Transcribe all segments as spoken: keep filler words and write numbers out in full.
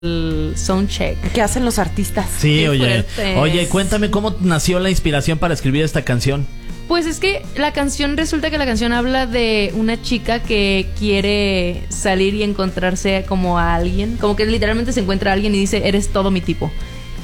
el soundcheck. ¿Qué hacen los artistas? Sí, Qué oye. fuertes. Oye, cuéntame cómo nació la inspiración para escribir esta canción. Pues es que la canción, resulta que la canción habla de una chica que quiere salir y encontrarse como a alguien, como que literalmente se encuentra a alguien y dice, eres todo mi tipo.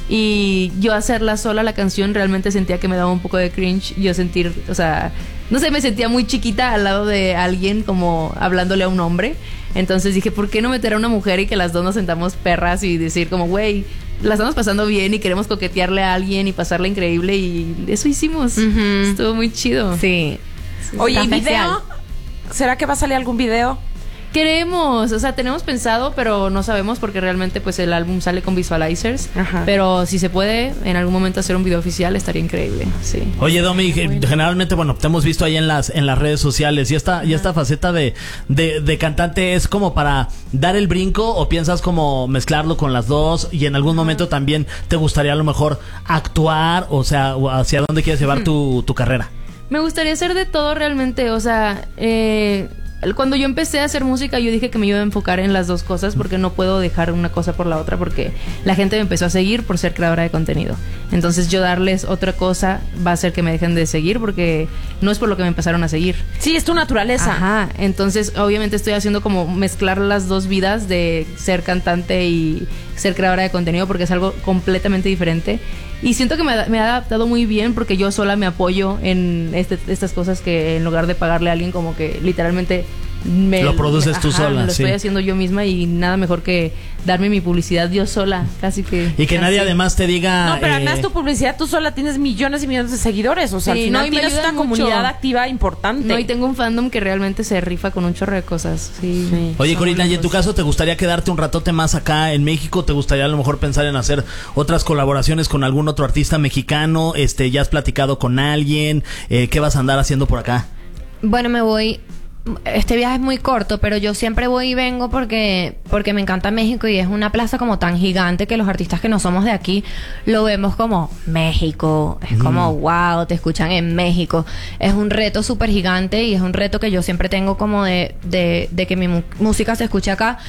Y yo hacerla sola la canción realmente sentía que me daba un poco de cringe. Yo sentir, o sea, no sé, me sentía muy chiquita al lado de alguien como hablándole a un hombre. Entonces dije, ¿por qué no meter a una mujer y que las dos nos sentamos perras y decir como, güey, la estamos pasando bien y queremos coquetearle a alguien y pasarla increíble? Y eso hicimos. Uh-huh. Estuvo muy chido. Sí. Oye, ¿y video? ¿Será que va a salir algún video? Queremos, o sea, tenemos pensado, pero no sabemos porque realmente pues el álbum sale con visualizers. Ajá. Pero si se puede en algún momento hacer un video oficial estaría increíble, sí. Oye, Domi, bueno. generalmente, bueno, te hemos visto ahí en las en las redes sociales y esta, y esta faceta de, de, de cantante es como para dar el brinco o piensas como mezclarlo con las dos y en algún Ajá. momento también te gustaría a lo mejor actuar, o sea, hacia dónde quieres llevar hmm. tu, tu carrera. Me gustaría hacer de todo realmente, o sea, eh... cuando yo empecé a hacer música yo dije que me iba a enfocar en las dos cosas porque no puedo dejar una cosa por la otra porque la gente me empezó a seguir por ser creadora de contenido. Entonces yo darles otra cosa va a hacer que me dejen de seguir porque no es por lo que me empezaron a seguir. Sí, es tu naturaleza. Ajá, entonces obviamente estoy haciendo como mezclar las dos vidas de ser cantante y ser creadora de contenido porque es algo completamente diferente. Y siento que me, me ha adaptado muy bien porque yo sola me apoyo en este, estas cosas que en lugar de pagarle a alguien como que literalmente me, lo produces me, tú ajá, sola. Lo sí. estoy haciendo yo misma y nada mejor que darme mi publicidad yo sola, casi que. Y que así. nadie además te diga. No, pero eh... además tu publicidad tú sola tienes millones y millones de seguidores. O sea, sí, al final no, tienes una mucho. comunidad activa importante. No, y tengo un fandom que realmente se rifa con un chorro de cosas. Sí. sí. Oye, Corina, ¿y en tu caso te gustaría quedarte un ratote más acá en México? ¿Te gustaría a lo mejor pensar en hacer otras colaboraciones con algún otro artista mexicano? Este, ¿ya has platicado con alguien? Eh, ¿Qué vas a andar haciendo por acá? Bueno, me voy. Este viaje es muy corto, pero yo siempre voy y vengo porque porque me encanta México y es una plaza como tan gigante que los artistas que no somos de aquí lo vemos como México. Es mm. como, wow, te escuchan en México. Es un reto súper gigante y es un reto que yo siempre tengo como de, de, de que mi mu- música se escuche acá.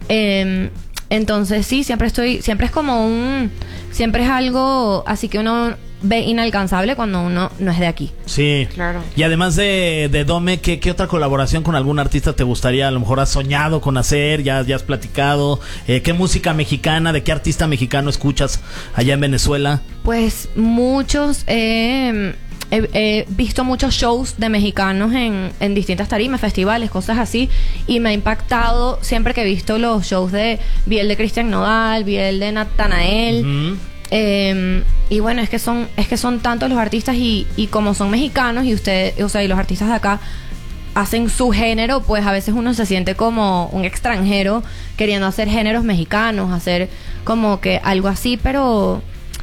Eh, entonces sí, siempre estoy, siempre es como un, siempre es algo así que uno ve inalcanzable cuando uno no es de aquí. Sí, claro. Y además de, de Dome, ¿qué, ¿qué otra colaboración con algún artista te gustaría? A lo mejor has soñado con hacer, ya, ya has platicado. Eh, ¿Qué música mexicana, de qué artista mexicano escuchas allá en Venezuela? Pues muchos, eh, he, he visto muchos shows de mexicanos en, en distintas tarimas, festivales, cosas así, y me ha impactado siempre que he visto los shows de, vi el de Cristian Nodal, vi el de Natanael. Uh-huh. Eh, y bueno, es que son es que son tantos los artistas y, y como son mexicanos y ustedes, o sea, y los artistas de acá hacen su género, pues a veces uno se siente como un extranjero queriendo hacer géneros mexicanos, hacer como que algo así, pero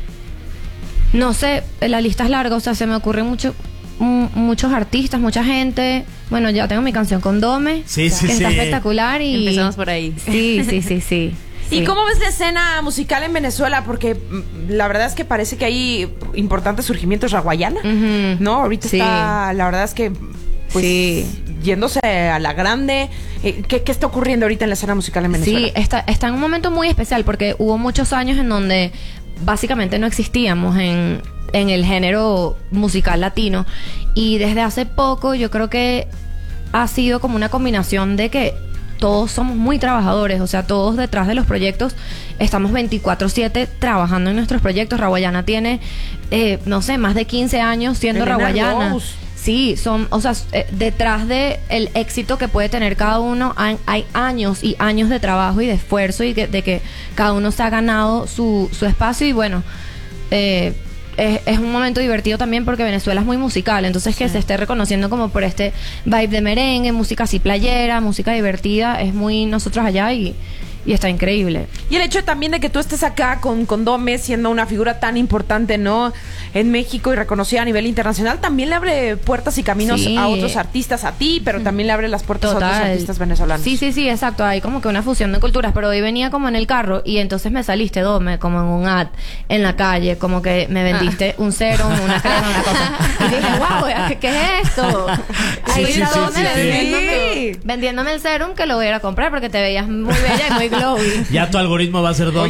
no sé, la lista es larga, o sea, se me ocurren mucho, m- muchos artistas, mucha gente. Bueno, ya tengo mi canción con Dome, sí, sí, que sí. está espectacular y empezamos por ahí. Sí, sí, sí, sí. ¿Y sí. cómo ves la escena musical en Venezuela? Porque la verdad es que parece que hay importantes surgimientos. Raguayana, uh-huh. ¿no? Ahorita sí. está, la verdad es que pues, sí. yéndose a la grande. ¿Qué, ¿Qué está ocurriendo ahorita en la escena musical en Venezuela? Sí, está, está en un momento muy especial porque hubo muchos años en donde básicamente no existíamos en, en el género musical latino. Y desde hace poco yo creo que ha sido como una combinación de que todos somos muy trabajadores, o sea, todos detrás de los proyectos estamos veinticuatro siete trabajando en nuestros proyectos. Raguayana tiene, eh, no sé, más de quince años siendo Elena Raguayana. Rose. Sí, son, o sea, eh, detrás de el éxito que puede tener cada uno hay, hay años y años de trabajo y de esfuerzo y que, de que cada uno se ha ganado su, su espacio y bueno, eh, Es, es un momento divertido también porque Venezuela es muy musical, entonces que sí. se esté reconociendo como por este vibe de merengue, música así playera, música divertida, es muy nosotros allá y, y está increíble. Y el hecho también de que tú estés acá con, con Dome siendo una figura tan importante, ¿no?, en México y reconocida a nivel internacional, también le abre puertas y caminos sí. a otros artistas, a ti, pero también le abre las puertas Total. a otros artistas venezolanos. Sí, sí, sí, exacto, hay como que una fusión de culturas, pero hoy venía como en el carro y entonces me saliste, Dome, como en un ad, en la calle, como que me vendiste ah. un serum, una crema, una cosa. Y dije, wow, ¿qué, qué es esto? Sí, Ahí sí, está sí, Dome sí, vendiéndome, sí. vendiéndome el serum que lo voy a ir a comprar porque te veías muy bella y muy Glowy. Ya tu algoritmo va a ser Don